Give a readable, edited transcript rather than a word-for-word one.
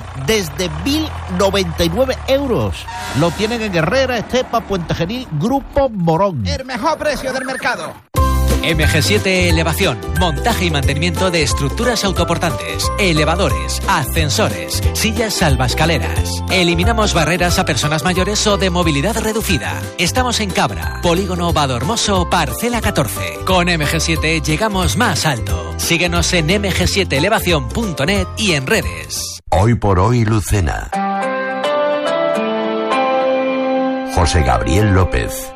desde 1.099 euros. Lo tienen en Herrera, Estepa, Puente Genil, Grupo Morón. El mejor precio del mercado. MG7 Elevación, montaje y mantenimiento de estructuras autoportantes, elevadores, ascensores, sillas salvaescaleras. Eliminamos barreras a personas mayores o de movilidad reducida. Estamos en Cabra, Polígono Vadormoso, Parcela 14. Con MG7 llegamos más alto. Síguenos en mg7elevacion.net y en redes. Hoy por hoy, Lucena. José Gabriel López.